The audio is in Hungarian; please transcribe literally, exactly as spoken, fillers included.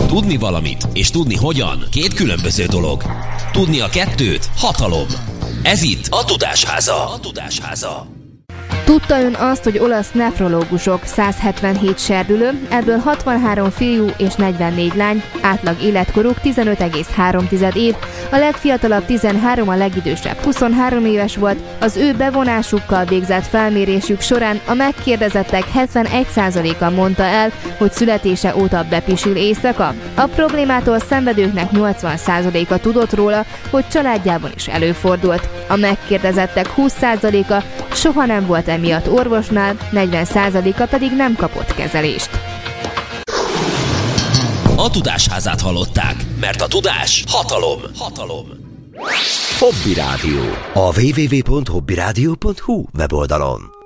Tudni valamit és tudni hogyan két különböző dolog. Tudni a kettőt hatalom. Ez itt a Tudásháza. A Tudásháza. Tudta ön azt, hogy olasz nefrológusok százhetvenhét serdülő, ebből hatvanhárom fiú és negyvennégy lány, átlag életkoruk tizenöt egész három év, a legfiatalabb tizenhárom, a legidősebb huszonhárom éves volt, az ő bevonásukkal végzett felmérésük során a megkérdezettek hetvenegy százaléka mondta el, hogy születése óta bepisil éjszaka. A problémától szenvedőknek nyolcvan százaléka tudott róla, hogy családjában is előfordult. A megkérdezettek húsz százaléka soha nem volt emiatt orvosnál, negyven százaléka pedig nem kapott kezelést. A Tudásházát hallották, mert a tudás hatalom. Hatalom. Hobby Rádió. A double-u double-u double-u pont hobby rádió pont hu weboldalon.